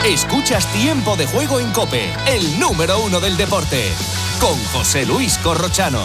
Escuchas Tiempo de Juego en COPE, el número 1 del deporte, con José Luis Corrochano.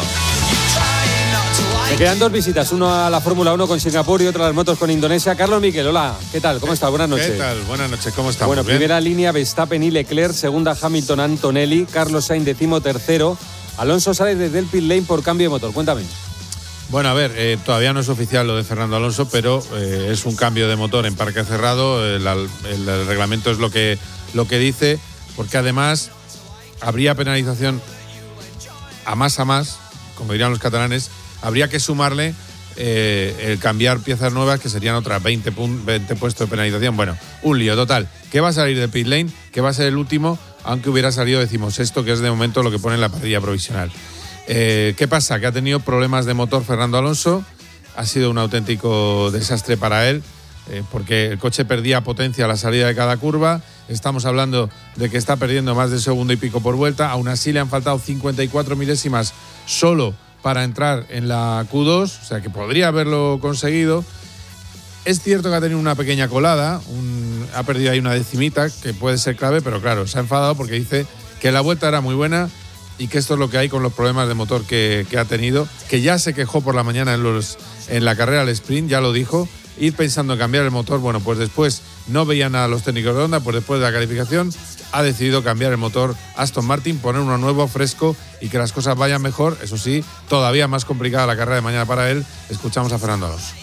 Me quedan dos visitas, uno a la Fórmula 1 con Singapur y otra a las motos con Indonesia. Carlos Miquel, hola, ¿qué tal? ¿Cómo estás? Buenas noches. ¿Qué tal? Buenas noches, ¿cómo estamos? Bueno, primera línea Verstappen y Leclerc, segunda Hamilton, Antonelli, Carlos Sainz 13º, Alonso sale desde el pit lane por cambio de motor. Cuéntame. Bueno, a ver, todavía no es oficial lo de Fernando Alonso, pero es un cambio de motor en parque cerrado. El reglamento es lo que dice, porque además habría penalización a más, como dirían los catalanes. Habría que sumarle el cambiar piezas nuevas, que serían otras 20 puestos de penalización. Bueno, un lío total. ¿Qué va a salir del pit lane? Que va a ser el último, aunque hubiera salido 16º, que es de momento lo que pone en la parrilla provisional. ¿Qué pasa? Que ha tenido problemas de motor Fernando Alonso. Ha sido un auténtico desastre para él, porque el coche perdía potencia a la salida de cada curva. Estamos hablando de que está perdiendo más de segundo y pico por vuelta. Aún así le han faltado 54 milésimas solo para entrar en la Q2, o sea que podría haberlo conseguido. Es cierto que ha tenido una pequeña colada, ha perdido ahí una decimita, que puede ser clave, pero claro, se ha enfadado porque dice que la vuelta era muy buena y que esto es lo que hay con los problemas de motor que ha tenido, que ya se quejó por la mañana en la carrera al sprint, ya lo dijo, ir pensando en cambiar el motor. Bueno, pues después no veían a los técnicos de Honda, pues después de la calificación ha decidido cambiar el motor Aston Martin, poner uno nuevo, fresco, y que las cosas vayan mejor. Eso sí, todavía más complicada la carrera de mañana para él. Escuchamos a Fernando Alonso.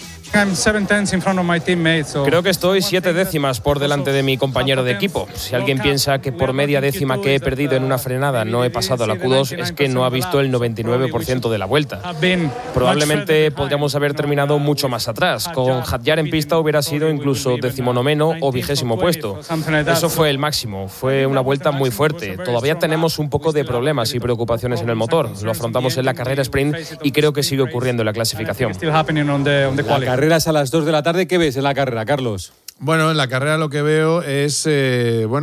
Creo que estoy 7 décimas por delante de mi compañero de equipo. Si alguien piensa que por media décima que he perdido en una frenada no he pasado a la Q2, es que no ha visto el 99% de la vuelta. Probablemente podríamos haber terminado mucho más atrás. Con Hadjar en pista hubiera sido incluso 19º o 20º puesto. Eso fue el máximo. Fue una vuelta muy fuerte. Todavía tenemos un poco de problemas y preocupaciones en el motor. Lo afrontamos en la carrera sprint y creo que sigue ocurriendo en la clasificación. La carrera es a las 2 de la tarde. ¿Qué ves en la carrera, Carlos? Bueno, en la carrera lo que veo es